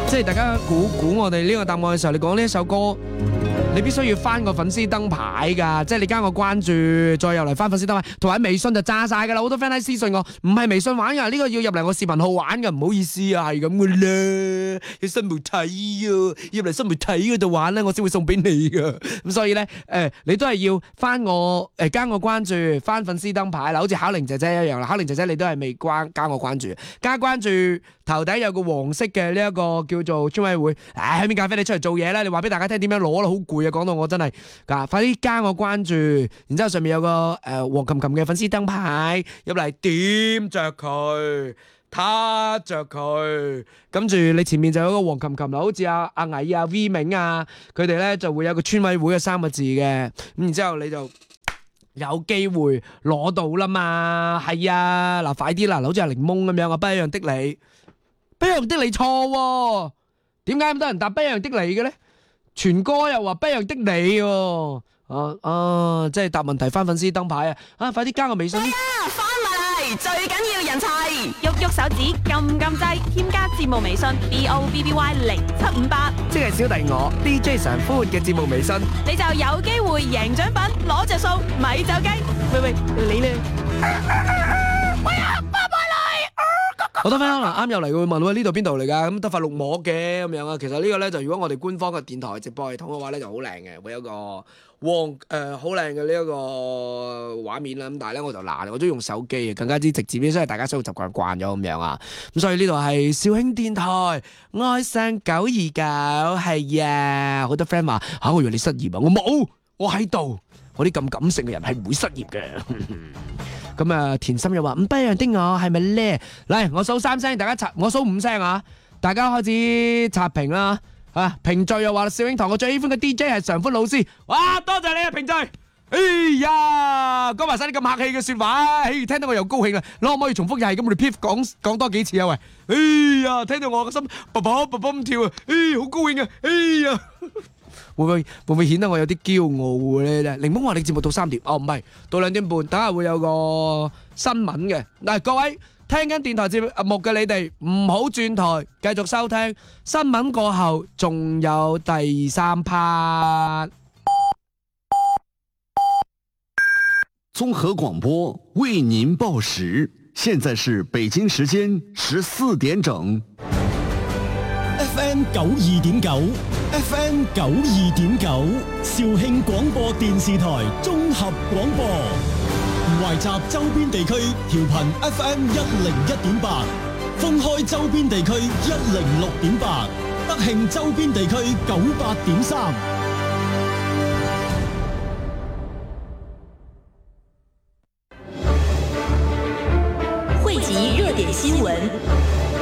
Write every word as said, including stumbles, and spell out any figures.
即係大家估估我哋呢個答案嘅時候，你講呢一首歌，你必須要翻個粉絲燈牌噶，即係你加我關注，再入嚟翻粉絲燈牌，同埋微信就炸晒噶啦。好多 friend 喺私信我，唔係微信玩噶，呢、這個要入嚟我視頻號玩噶，唔好意思啊，係咁噶啦，要新媒體啊，入嚟新媒體嗰度玩咧，我先會送俾你噶。咁所以咧，誒、呃，你都係要翻我誒、呃、加我關注，翻粉絲燈牌啦，好似巧玲姐姐一樣啦。巧玲姐姐你都係未關加我關注，加關注頭頂有個黃色嘅呢一個叫做專委會，唉，喺邊咖啡你出嚟做嘢啦，你話俾大家聽點樣攞啦，好攰啊，講到我真係，噶，快啲加我關注，然之後上面有個誒黃琴琴嘅粉絲燈牌，入嚟點着佢，撻着佢，跟住你前面就有個黃琴琴啦，好似阿阿毅啊 V 明啊，佢哋咧就會有個村委會嘅三個字嘅，咁然之後你就有機會攞到啦嘛，係啊，嗱快啲啦，好似阿檸檬咁樣啊，不一樣的你。不一樣的你錯喎，點解咁多人答不一樣的你嘅咧？全哥又話不一樣的你喎，啊啊，即係答問題翻粉絲燈牌啊！啊，快啲加個微信。 係啊，翻埋嚟最緊要人齊，喐喐手指，撳撳掣，添加節目微信 B O B B Y 零七五八， 即係小弟我 D J 常歡嘅節目微信， 你就有機會贏獎品，攞着數，咪走雞。喂喂，你咧？喂啊，翻埋嚟！ 好多 friend 可能啱入嚟會問，喂，呢度邊度嚟㗎？咁得塊綠膜嘅咁樣啊。其實呢個咧就如果我哋官方嘅電台直播系統嘅話咧就好靚嘅，會有個黃誒好靚嘅呢一個畫面啦。咁但係咧我就懶，我中意用手機啊，更加之直接啲，所以大家生活習慣慣咗咁樣啊。咁所以呢度係肇慶電台愛上九二九，係啊。好多 friend 話嚇，我以為你失業啊，我冇，我喺度。我啲咁感性嘅人係唔會失業嘅。咁啊，甜心又話唔不一樣的我係咪咧？嚟，我數三聲，大家刷，我數五聲啊！大家開始刷屏啦，啊，評序又話肇慶堂我最喜歡嘅 D J 係常歡老師，哇，多謝你啊評序！哎呀，講埋晒啲咁客氣嘅說話，哎，聽到我又高興啊！可唔可以重複又係咁 repeat 講講多幾次啊？喂，哎呀，聽到我個心卜卜卜卜咁跳啊！哎，好高興啊！哎呀〜會唔會會唔會顯得我有啲驕傲咧？檸檬話你節目到三點，哦唔係到兩點半，等下會有個新聞嘅。嗱，各位聽緊電台節目嘅你哋唔好轉台，繼續收聽新聞過後，仲有第三 part。 綜合廣播為您報時，現在是北京時間十四點整。 F M 九二點九 ，F M 九二點九，肇慶廣播電視台綜合廣播，懷集周邊地區調頻 F M 一零一點八，分開周邊地區一零六點八，德慶周邊地區九八點三， 匯集熱點新聞。